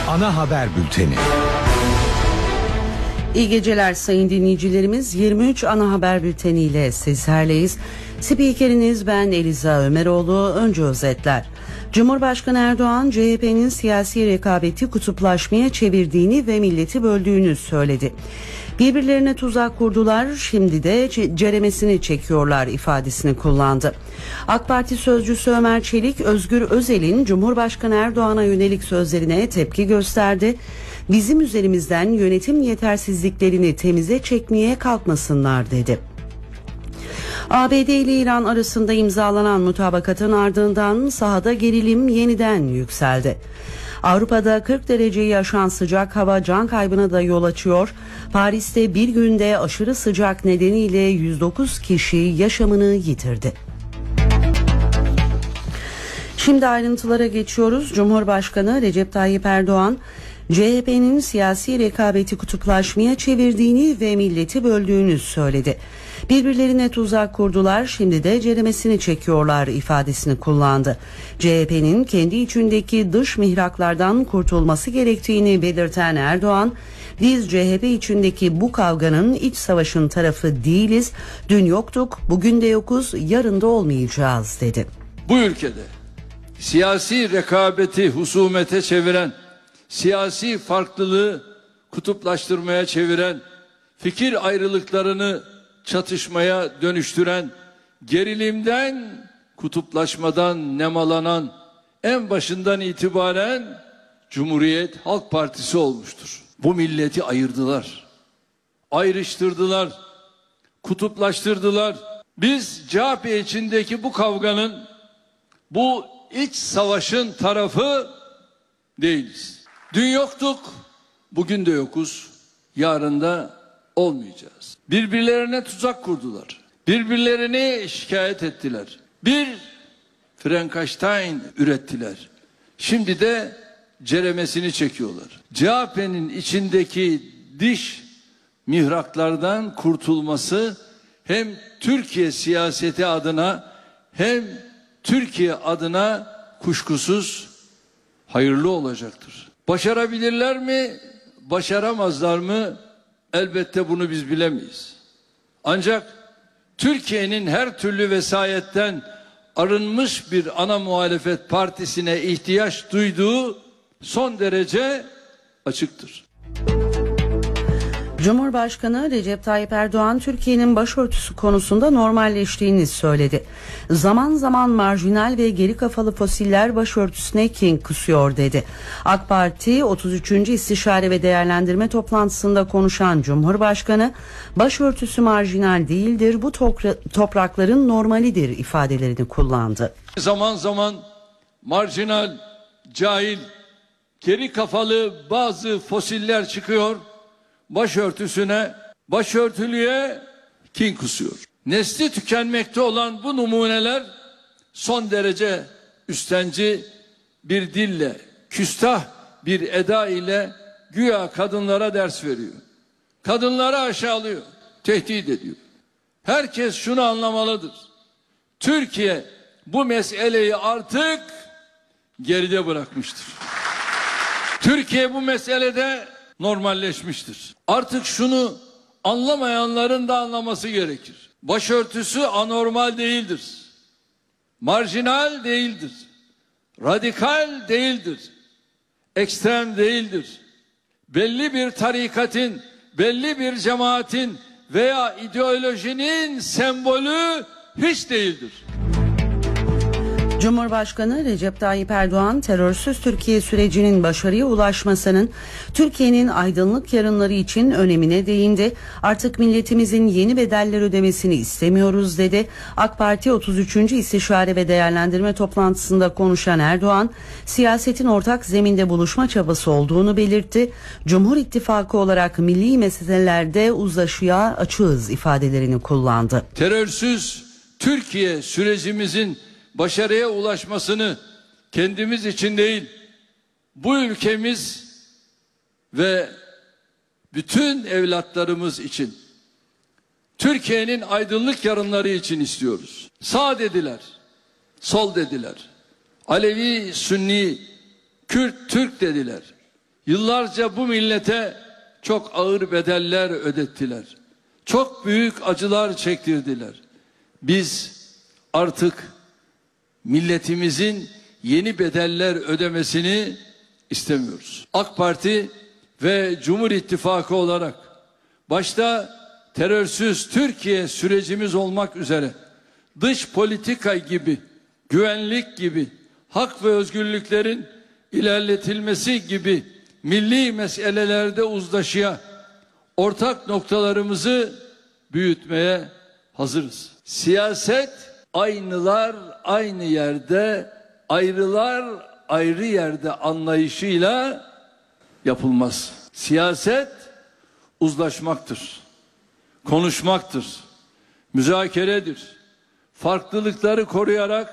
Ana haber bülteni. İyi geceler sayın dinleyicilerimiz. 23 ana haber bülteniyle sizlerleyiz. Spikeriniz ben Eliza Ömeroğlu. Önce özetler. Cumhurbaşkanı Erdoğan, CHP'nin siyasi rekabeti kutuplaşmaya çevirdiğini ve milleti böldüğünü söyledi. Birbirlerine tuzak kurdular, şimdi de ceremesini çekiyorlar ifadesini kullandı. AK Parti sözcüsü Ömer Çelik, Özgür Özel'in Cumhurbaşkanı Erdoğan'a yönelik sözlerine tepki gösterdi. Bizim üzerimizden yönetim yetersizliklerini temize çekmeye kalkmasınlar dedi. ABD ile İran arasında imzalanan mutabakatın ardından sahada gerilim yeniden yükseldi. Avrupa'da 40 dereceyi aşan sıcak hava can kaybına da yol açıyor. Paris'te bir günde aşırı sıcak nedeniyle 109 kişi yaşamını yitirdi. Şimdi ayrıntılara geçiyoruz. Cumhurbaşkanı Recep Tayyip Erdoğan, CHP'nin siyasi rekabeti kutuplaşmaya çevirdiğini ve milleti böldüğünü söyledi. Birbirlerine tuzak kurdular, şimdi de ceremesini çekiyorlar ifadesini kullandı. CHP'nin kendi içindeki dış mihraklardan kurtulması gerektiğini belirten Erdoğan, biz CHP içindeki bu kavganın iç savaşın tarafı değiliz, dün yoktuk, bugün de yokuz, yarın da olmayacağız dedi. Bu ülkede siyasi rekabeti husumete çeviren, siyasi farklılığı kutuplaştırmaya çeviren, fikir ayrılıklarını çatışmaya dönüştüren, gerilimden, kutuplaşmadan nemalanan en başından itibaren Cumhuriyet Halk Partisi olmuştur. Bu milleti ayırdılar, ayrıştırdılar, kutuplaştırdılar. Biz CHP içindeki bu kavganın, bu iç savaşın tarafı değiliz. Dün yoktuk, bugün de yokuz, yarın da olmayacağız. Birbirlerine tuzak kurdular. Birbirlerini şikayet ettiler. Bir Frankenstein ürettiler. Şimdi de ceremesini çekiyorlar. CHP'nin içindeki dış mihraklardan kurtulması hem Türkiye siyaseti adına hem Türkiye adına kuşkusuz hayırlı olacaktır. Başarabilirler mi, başaramazlar mı? Elbette bunu biz bilemeyiz. Ancak Türkiye'nin her türlü vesayetten arınmış bir ana muhalefet partisine ihtiyaç duyduğu son derece açıktır. Cumhurbaşkanı Recep Tayyip Erdoğan, Türkiye'nin başörtüsü konusunda normalleştiğini söyledi. Zaman zaman marjinal ve geri kafalı fosiller başörtüsüne kin kusuyor dedi. AK Parti 33. İstişare ve Değerlendirme toplantısında konuşan Cumhurbaşkanı, başörtüsü marjinal değildir, bu toprakların normalidir ifadelerini kullandı. Zaman zaman marjinal, cahil, geri kafalı bazı fosiller çıkıyor. Başörtüsüne, başörtülüye kin kusuyor. Nesli tükenmekte olan bu numuneler son derece üstenci bir dille, küstah bir eda ile güya kadınlara ders veriyor. Kadınları aşağılıyor, tehdit ediyor. Herkes şunu anlamalıdır. Türkiye bu meseleyi artık geride bırakmıştır. Türkiye bu meselede normalleşmiştir. Artık şunu anlamayanların da anlaması gerekir. Başörtüsü anormal değildir. Marjinal değildir. Radikal değildir. Ekstrem değildir. Belli bir tarikatın, belli bir cemaatin veya ideolojinin sembolü hiç değildir. Cumhurbaşkanı Recep Tayyip Erdoğan, terörsüz Türkiye sürecinin başarıya ulaşmasının Türkiye'nin aydınlık yarınları için önemine değindi. Artık milletimizin yeni bedeller ödemesini istemiyoruz dedi. AK Parti 33. İstişare ve Değerlendirme toplantısında konuşan Erdoğan, siyasetin ortak zeminde buluşma çabası olduğunu belirtti. Cumhur İttifakı olarak milli meselelerde uzlaşıya açığız ifadelerini kullandı. Terörsüz Türkiye sürecimizin başarıya ulaşmasını kendimiz için değil, bu ülkemiz ve bütün evlatlarımız için, Türkiye'nin aydınlık yarınları için istiyoruz. Sağ dediler, sol dediler, Alevi, Sünni, Kürt, Türk dediler. Yıllarca bu millete çok ağır bedeller ödettiler. Çok büyük acılar çektirdiler. Biz artık milletimizin yeni bedeller ödemesini istemiyoruz. AK Parti ve Cumhur İttifakı olarak başta terörsüz Türkiye sürecimiz olmak üzere dış politika gibi, güvenlik gibi, hak ve özgürlüklerin ilerletilmesi gibi milli meselelerde uzlaşıya, ortak noktalarımızı büyütmeye hazırız. Siyaset aynılar aynı yerde, ayrılar ayrı yerde anlayışıyla yapılmaz. Siyaset uzlaşmaktır, konuşmaktır, müzakeredir. Farklılıkları koruyarak